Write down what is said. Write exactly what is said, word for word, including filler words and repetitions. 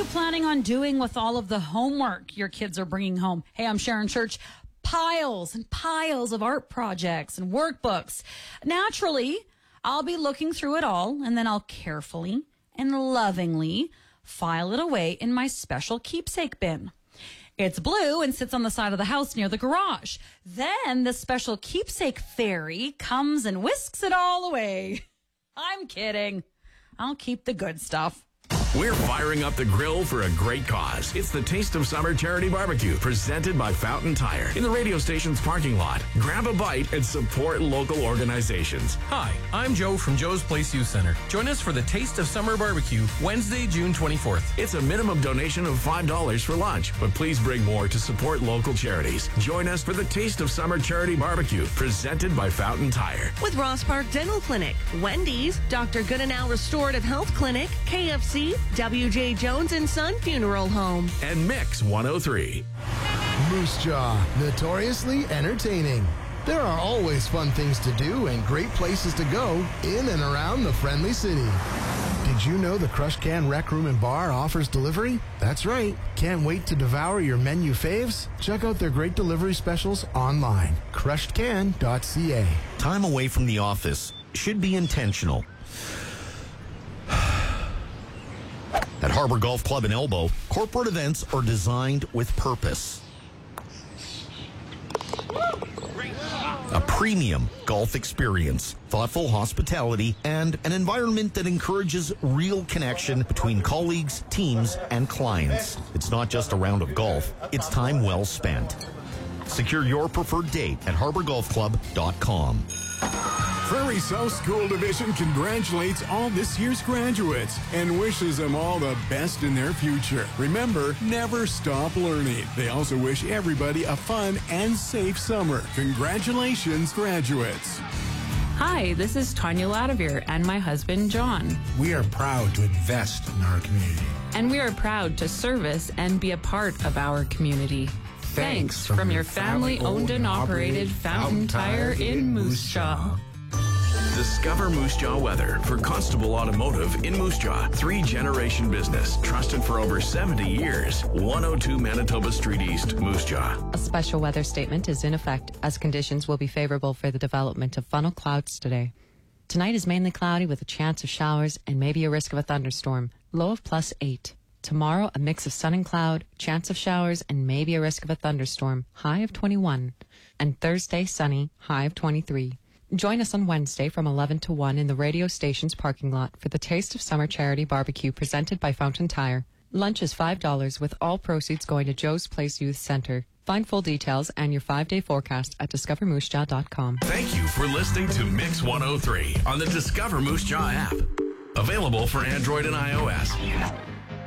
you planning on doing with all of the homework your kids are bringing home? Hey, I'm Sharon Church. Piles and piles of art projects and workbooks. Naturally, I'll be looking through it all, and then I'll carefully and lovingly file it away in my special keepsake bin. It's blue and sits on the side of the house near the garage. Then the special keepsake fairy comes and whisks it all away. I'm kidding. I'll keep the good stuff. We're firing up the grill for a great cause. It's the Taste of Summer Charity Barbecue, presented by Fountain Tire in the radio station's parking lot. Grab a bite and support local organizations. Hi, I'm Joe from Joe's Place Youth Center. Join us for the Taste of Summer Barbecue, Wednesday, June twenty-fourth. It's a minimum donation of five dollars for lunch, but please bring more to support local charities. Join us for the Taste of Summer Charity Barbecue, presented by Fountain Tire. With Ross Park Dental Clinic, Wendy's, Doctor Goodenow Restorative Health Clinic, K F C, W J Jones and Son Funeral Home. And Mix one oh three. Moose Jaw, notoriously entertaining. There are always fun things to do and great places to go in and around the friendly city. Did you know the Crush Can Rec Room and Bar offers delivery? That's right. Can't wait to devour your menu faves? Check out their great delivery specials online. crushed can dot c a. Time away from the office should be intentional. At Harbor Golf Club in Elbow, corporate events are designed with purpose. A premium golf experience, thoughtful hospitality, and an environment that encourages real connection between colleagues, teams, and clients. It's not just a round of golf, it's time well spent. Secure your preferred date at harbor golf club dot com. Prairie South School Division congratulates all this year's graduates and wishes them all the best in their future. Remember, never stop learning. They also wish everybody a fun and safe summer. Congratulations, graduates. Hi, this is Tanya Ladavir and my husband, John. We are proud to invest in our community. And we are proud to service and be a part of our community. Thanks, Thanks from, from your family-owned and operated Fountain Tire in Moose Jaw. Discover Moose Jaw Weather for Constable Automotive in Moose Jaw. Three-generation business, trusted for over seventy years. one oh two Manitoba Street East, Moose Jaw. A special weather statement is in effect as conditions will be favorable for the development of funnel clouds today. Tonight is mainly cloudy with a chance of showers and maybe a risk of a thunderstorm. Low of plus eight. Tomorrow, a mix of sun and cloud, chance of showers, and maybe a risk of a thunderstorm. High of twenty-one. And Thursday, sunny, high of twenty-three. Join us on Wednesday from eleven to one in the radio station's parking lot for the Taste of Summer Charity Barbecue presented by Fountain Tire. Lunch is five dollars with all proceeds going to Joe's Place Youth Center. Find full details and your five-day forecast at discover moose jaw dot com. Thank you for listening to Mix one oh three on the Discover Moose Jaw app. Available for Android and iOS.